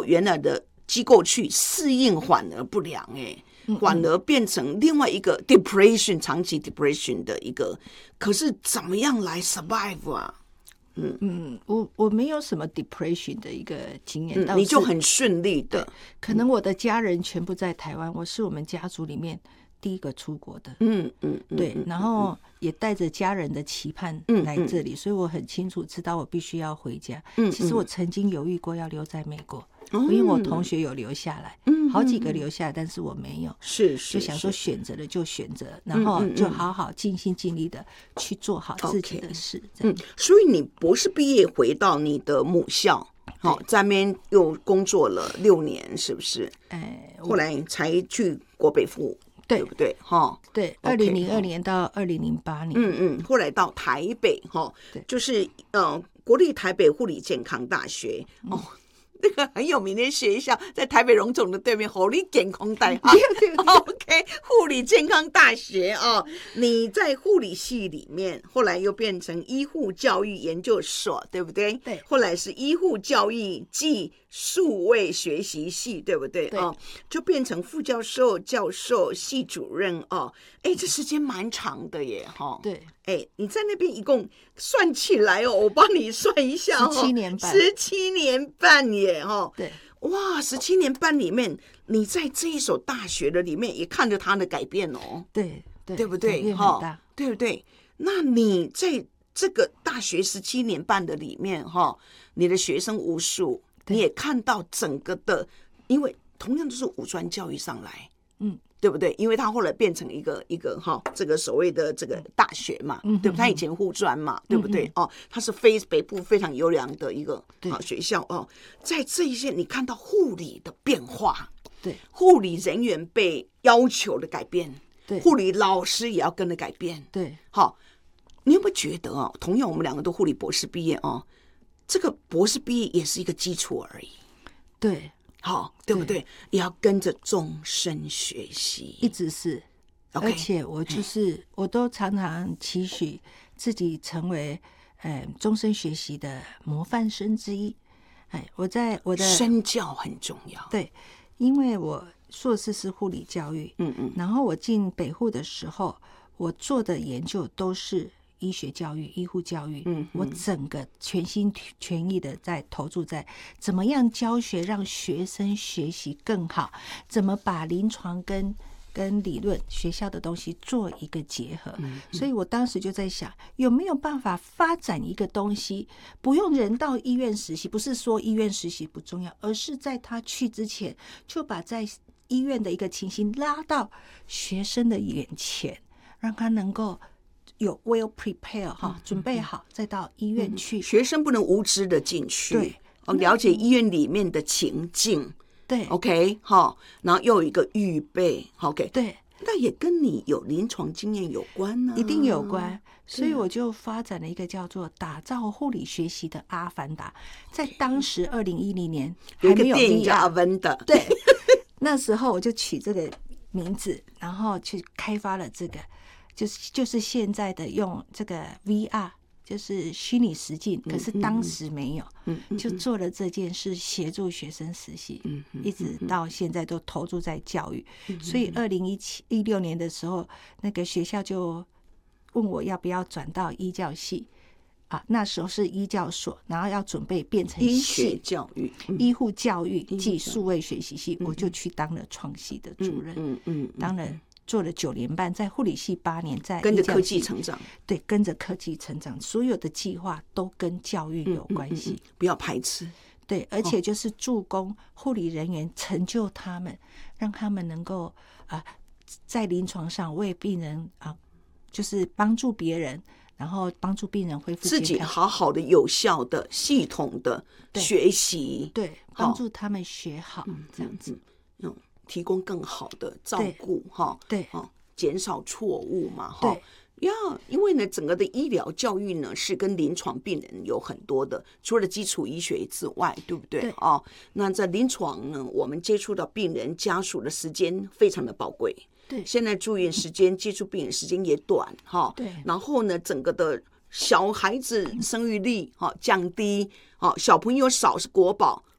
原来的机构去，适应反而不良反而变成另外一个 depression 长期 depression 的一个，可是怎么样来 survive 啊？ 我没有什么 depression 的一个经验， 你就很顺利的。 可能我的家人全部在台湾，我是我们家族里面第一个出国的。对，然后也带着家人的期盼来这里，所以我很清楚知道我必须要回家。其实我曾经犹豫过要留在美国，因为我同学有留下来，好几个留下来，但是我没有。就想说选择了就选择，然后就好好尽心尽力的去做好自己的事。 所以你博士毕业回到你的母校，在那边又工作了6年，是不是？后来才去国北附。对不对？ 对，2002年到2008年。 后来到台北，就是国立台北护理健康大学那个很有名的学校，在台北荣总的对面，护理健康大学。OK， 护理健康大学你在护理系里面，后来又变成医护教育研究所，对不对？对。后来是医护教育暨数位学习系，对不对？就变成副教授、教授、系主任这时间蛮长的耶， 对。 你在那边一共算起来我帮你算一下 17年半 ，17年半耶， 对。 哇，17年半里面，你在这一所大学的里面也看着它的改变对不对？ 改变很大， 对不对？那你在这个大学17年半的里面你的学生无数，你也看到整个的，因为同样都是五专教育上来，对不对？因为他后来变成一个这个所谓的这个大学嘛，对不对？他以前护专嘛，对不对？他是北部非常优良的一个学校在这一些你看到护理的变化， 对， 护理人员被要求的改变，对，护理老师也要跟着改变， 对， 你有没有觉得同样我们两个都护理博士毕业这个博士毕业也是一个基础而已， 对。 对不对？也要跟着终身学习， 一直是。而且我都常常期许自己成为终身学习的模范生之一。我的身教很重要， 对，因为我硕士是护理教育，然后我进北护的时候，我做的研究都是医学教育、医护教育，我整个全心全意的在投注在怎么样教学让学生学习更好，怎么把临床跟理论学校的东西做一个结合。所以我当时就在想，有没有办法发展一个东西，不用人到医院实习，不是说医院实习不重要，而是在他去之前就把在医院的一个情形拉到学生的眼前，让他能够有 well prepare 准备好再到医院去。 学生不能无知的进去， 对， 了解医院里面的情境， 对 ，OK 然后又有一个预备 ，OK， 对， 那也跟你有临床经验有关呢， 一定有关。所以我就发展了一个叫做打造护理学习的阿凡达，在当时2010年有一个电影叫阿凡达， 对，那时候我就取这个名字，然后去开发了这个。就是现在的用这个 VR， 就是虚拟实境，可是当时没有，就做了这件事，协助学生实习，一直到现在都投注在教育。所以2016年的时候，那个学校就问我要不要转到医教系那时候是医教所，然后要准备变成医学教育、 医护教育暨数位学习系，我就去当了创系的主任，当了。做了9年半，在护理系8年，在跟着科技成长， 对，跟着科技成长，所有的计划都跟教育有关系， 不要排斥， 对，而且就是助攻护理人员，成就他们，让他们能够在临床上为病人就是帮助别人，然后帮助病人恢复健康， 自己好好的、有效的、系统的学习， 对，帮助他们学好，这样子。 提供更好的照顾对， 减少错误嘛对因为呢，整个的医疗教育呢是跟临床病人有很多的，除了基础医学之外，对不对？ 对那在临床呢，我们接触到病人家属的时间非常的宝贵。 对， 现在住院时间、接触病人时间也短对， 然后呢，整个的小孩子生育率降低小朋友少是国宝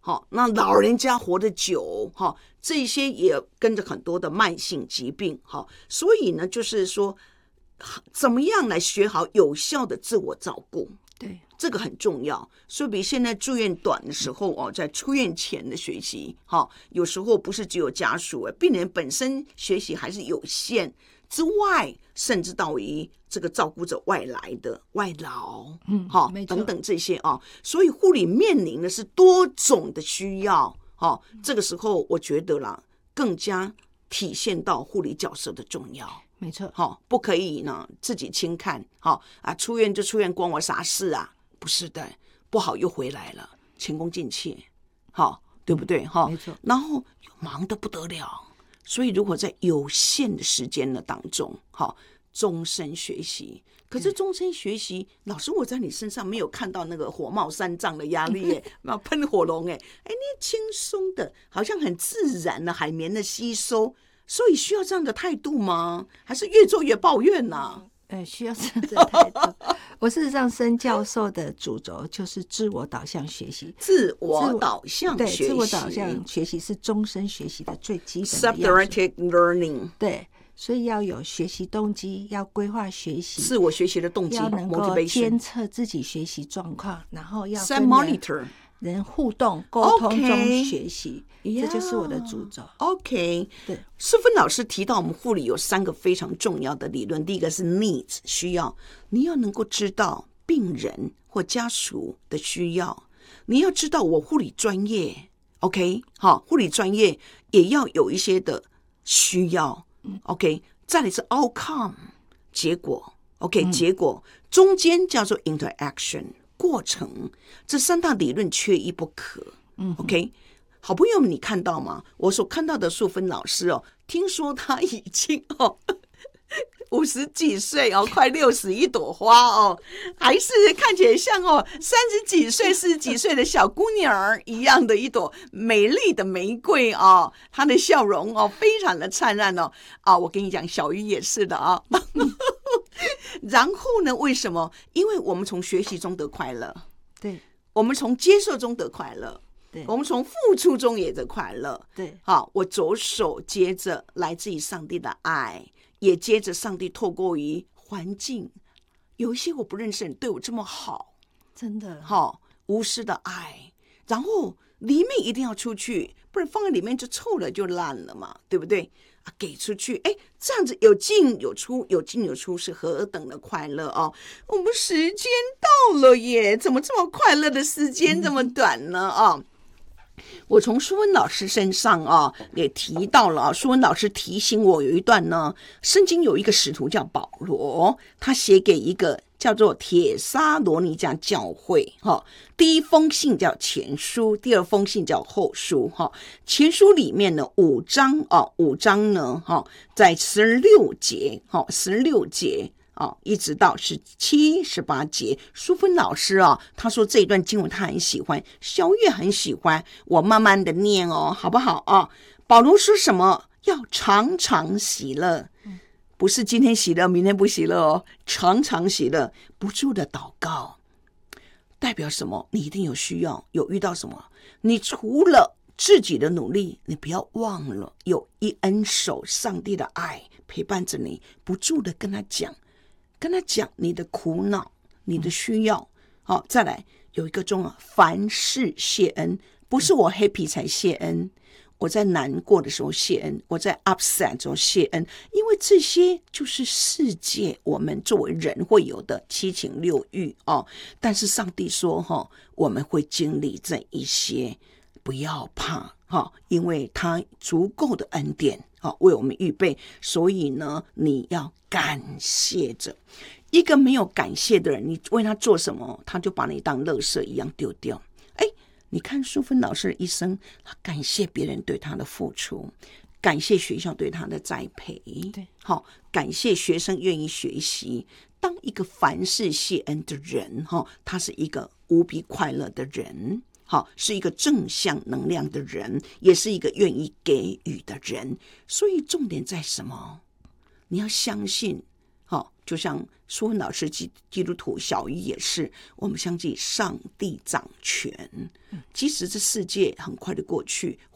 那老人家活得久，这些也跟着很多的慢性疾病，所以呢，就是说，怎么样来学好有效的自我照顾？ 对， 这个很重要。所以比现在住院短的时候在出院前的学习，有时候不是只有家属，病人本身学习还是有限之外，甚至到于这个照顾者外来的外劳，等等这些所以护理面临的是多种的需要，这个时候我觉得啦，更加体现到护理角色的重要。 没错， 不可以呢自己轻看，出院就出院，关我啥事啊？不是的，不好又回来了，前功尽弃，对不对？ 没错。 然后又忙得不得了，所以如果在有限的时间的当中，终身学习。可是终身学习，老师我在你身上没有看到那个火冒三丈的压力耶，喷火龙你轻松的，好像很自然的海绵的吸收。所以需要这样的态度吗？还是越做越抱怨呢？ 需要这样的态度。我事实上，申教授的主轴就是自我导向学习。 自我导向学习， 对，自我导向学习是终身学习的最基本的 self-directed learning。 对，所以要有学习动机，要规划学习， 自我学习的动机， 要能够监测自己学习状况，然后要跟 monitor。 人互动沟通中学习，这就是我的主轴。 OK， 对， 淑芬老师提到我们护理有3个非常重要的理论，第一个是 needs 需要，你要能够知道病人或家属的需要，你要知道我护理专业 ，OK， 护理专业也要有一些的需要 ，OK， 再来是 outcome 结果 ，OK， 结果中间叫做 interaction。过程，这3大理论缺一不可。OK， 好朋友们，你看到吗？我所看到的淑芬老师听说他已经50几岁快60一朵花还是看起来像30几岁、40几岁的小姑娘一样的一朵美丽的玫瑰她的笑容非常的灿烂我跟你讲，小鱼也是的然后呢？为什么？因为我们从学习中得快乐， 对， 我们从接受中得快乐， 对， 我们从付出中也得快乐， 对。 我左手接着来自于上帝的爱，也接着上帝透过于环境，有一些我不认识人对我这么好， 真的无私的爱，然后里面一定要出去，不然放在里面就臭了就烂了嘛，对不对？给出去，这样子有进有出，有进有出是何等的快乐我们时间到了耶，怎么这么快乐的时间这么短呢我从淑芬老师身上也提到了淑芬老师提醒我有一段呢，圣经有一个使徒叫保罗，他写给一个叫做帖撒罗尼迦教会第一封信叫前书，第二封信叫后书前书里面呢5章呢在16节16节一直到17、18节，淑芬老师他说这一段经文他很喜欢，小月很喜欢，我慢慢的念好不好保罗说什么？要常常喜乐，不是今天喜乐明天不喜乐常常喜乐，不住的祷告。代表什么？你一定有需要，有遇到什么，你除了自己的努力，你不要忘了有一恩手上帝的爱陪伴着你，不住的跟他讲你的苦恼，你的需要再来有一个重要，凡事谢恩，不是我 happy 才谢恩，我在难过的时候谢恩，我在 upset 的时候谢恩，因为这些就是世界我们作为人会有的七情六欲但是上帝说我们会经历这一些，不要怕因为他足够的恩典为我们预备，所以呢你要感谢着。一个没有感谢的人，你为他做什么，他就把你当垃圾一样丢掉。你看淑芬老师的一生，他感谢别人对他的付出，感谢学校对他的栽培， 对， 感谢学生愿意学习。当一个凡事谢恩的人他是一个无比快乐的人，是一个正向能量的人，也是一个愿意给予的人。所以重点在什么？你要相信就像淑芬老师基督徒，小鱼也是，我们相信上帝掌权，即使这世界很快的过去，